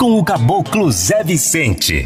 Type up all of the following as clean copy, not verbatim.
com o Caboclo Zé Vicente.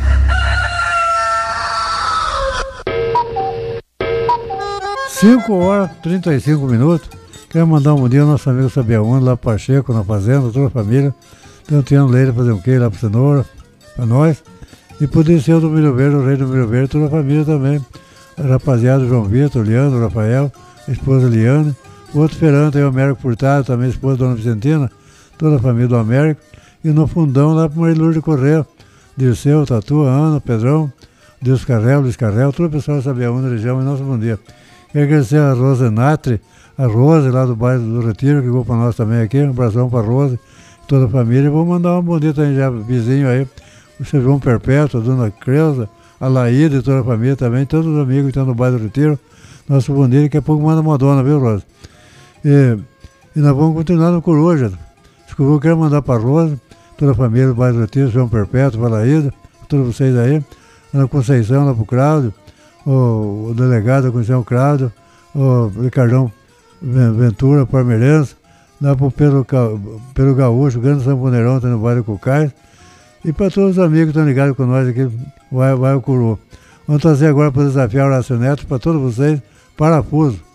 Cinco horas e 35 minutos. Quero mandar um bom dia ao nosso amigo Sabiaúna, lá para Pacheco, na fazenda, toda a família. Tem um tiano leite fazer um queijo lá para cenoura, para nós. E poder ser o do Milho Verde, o rei do Milho Verde, toda a família também. A rapaziada, João Vitor, Leandro, Rafael, a esposa Liane. O outro Ferrante aí, o Américo Furtado, também a esposa Dona Vicentina, toda a família do Américo. E no fundão lá para Maria Lourdes Correia, Dirceu, Tatu, Ana, Pedrão, Deus Carrel, Luiz Carrel, todo o pessoal da Sabiaúna, região, e nosso bom dia. Quero agradecer a Rosa Natri, a Rose lá do bairro do Retiro, que ligou para nós também aqui. Um abração para a Rose, toda a família. Vou mandar um bom dia também já vizinho aí, o seu João Perpétuo, a Dona Creuza, a Laída e toda a família também, todos os amigos que estão no bairro do Retiro. Nosso bom dia, daqui a pouco manda uma dona, viu, Rosa? E nós vamos continuar no Coruja. Eu quero mandar para a Rose, toda a família do bairro do Retiro, João Perpétuo, para a Laída, todos vocês aí. Na Conceição, lá para o Cláudio, o delegado da Conceição Cláudio, o Ricardão Ventura, Parmeirense, lá para o Pedro Gaúcho, o Grande Samponeirão, está no Vale do Cocais, e para todos os amigos que estão ligados com nós aqui, vai o Curu. Vamos trazer agora para desafiar o Horácio Neto, para todos vocês, Parafuso.